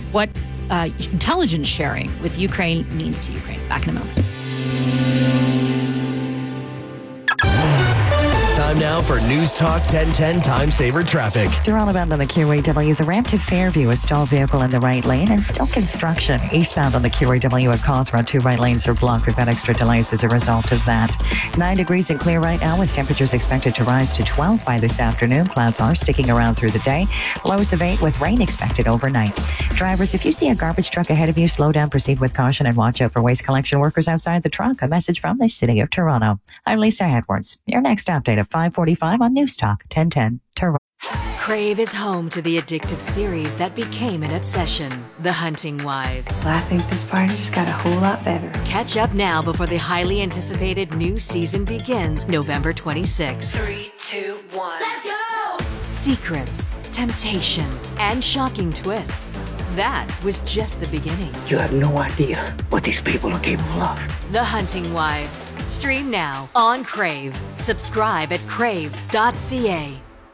what intelligence sharing with Ukraine means to Ukraine. Back in a moment. Time now for News Talk 1010 Time Saver Traffic. Toronto bound on the QAW, the ramp to Fairview, a stalled vehicle in the right lane and still construction. Eastbound on the QAW at Cawthron, 2 right lanes are blocked. We've got extra delays as a result of that. 9 degrees and clear right now with temperatures expected to rise to 12 by this afternoon. Clouds are sticking around through the day. Lows of 8 with rain expected overnight. Drivers, if you see a garbage truck ahead of you, slow down, proceed with caution, and watch out for waste collection workers outside the truck. A message from the City of Toronto. I'm Lisa Edwards. Your next update at 5:45 on News Talk 1010 Toronto. Crave is home to the addictive series that became an obsession, The Hunting Wives. I think this party just got a whole lot better. Catch up now before the highly anticipated new season begins November 26th. 3, 2, 1. Let's go! Secrets, temptation, and shocking twists. That was just the beginning. You have no idea what these people are capable of. The Hunting Wives. Stream now on Crave. Subscribe at crave.ca.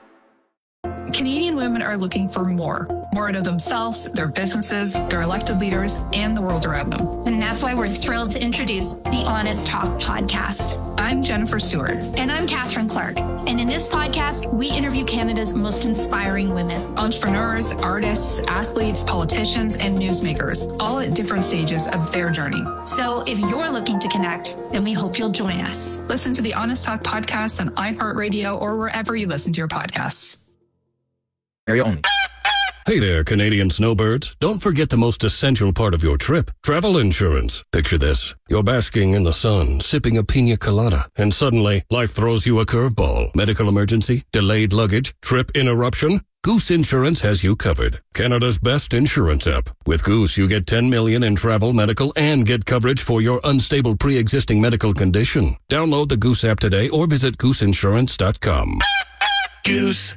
Canadian women are looking for more out of themselves, their businesses, their elected leaders, and the world around them. And that's why we're thrilled to introduce the Honest Talk podcast. I'm Jennifer Stewart. And I'm Catherine Clark. And in this podcast, we interview Canada's most inspiring women. Entrepreneurs, artists, athletes, politicians, and newsmakers, all at different stages of their journey. So if you're looking to connect, then we hope you'll join us. Listen to the Honest Talk podcast on iHeartRadio or wherever you listen to your podcasts. Area only. Hey there, Canadian snowbirds. Don't forget the most essential part of your trip, travel insurance. Picture this. You're basking in the sun, sipping a pina colada, and suddenly life throws you a curveball. Medical emergency, delayed luggage, trip interruption. Goose Insurance has you covered. Canada's best insurance app. With Goose, you get $10 million in travel, medical, and get coverage for your unstable pre-existing medical condition. Download the Goose app today or visit gooseinsurance.com. Goose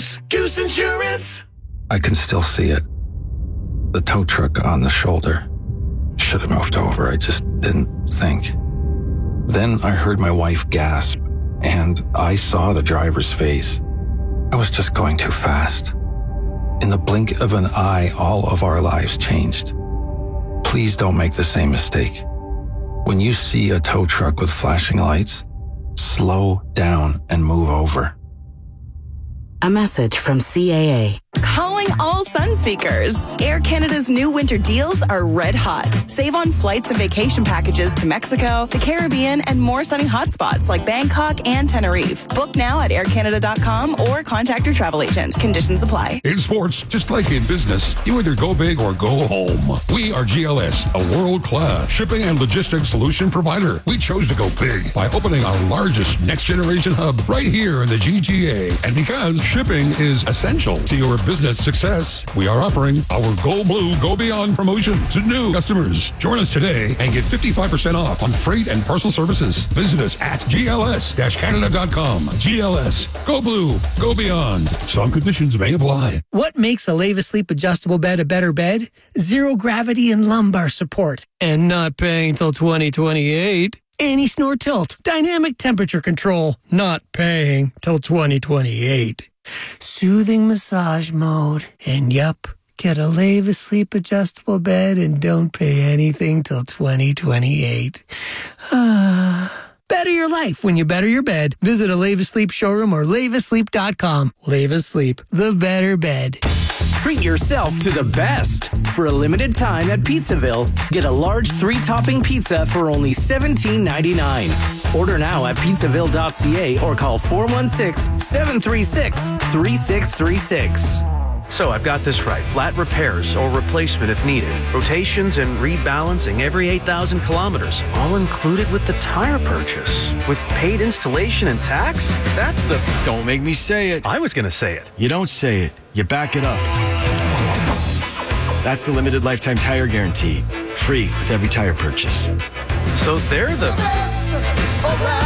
Insurance. I can still see it. The tow truck on the shoulder. Should have moved over. I just didn't think. Then I heard my wife gasp, and I saw the driver's face. I was just going too fast. In the blink of an eye, all of our lives changed. Please don't make the same mistake. When you see a tow truck with flashing lights, slow down and move over. A message from CAA. Calling all Sunseekers. Air Canada's new winter deals are red hot. Save on flights and vacation packages to Mexico, the Caribbean, and more sunny hotspots like Bangkok and Tenerife. Book now at aircanada.com or contact your travel agent. Conditions apply. In sports, just like in business, you either go big or go home. We are GLS, a world-class shipping and logistics solution provider. We chose to go big by opening our largest next-generation hub right here in the GTA. And because shipping is essential to your business success, we are offering our Go Blue, Go Beyond promotion to new customers. Join us today and get 55% off on freight and parcel services. Visit us at gls-canada.com. GLS, Go Blue, Go Beyond. Some conditions may apply. What makes a Leva Sleep adjustable bed a better bed? Zero gravity and lumbar support. And not paying till 2028. Anti-snore tilt, dynamic temperature control, not paying till 2028. Soothing massage mode, and yup, get a Leva Sleep adjustable bed and don't pay anything till 2028. Better your life when you better your bed. Visit a Leva Sleep showroom or levasleep.com. Leva Sleep, the better bed. Treat yourself to the best. For a limited time at Pizzaville, get a large 3-topping pizza for only $17.99. Order now at pizzaville.ca or call 416-736-3636. So I've got this right. Flat repairs or replacement if needed. Rotations and rebalancing every 8,000 kilometers. All included with the tire purchase. With paid installation and tax? That's the... Don't make me say it. I was going to say it. You don't say it. You back it up. That's the limited lifetime tire guarantee. Free with every tire purchase. So they're the...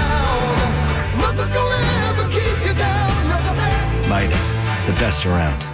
Midas, the best around.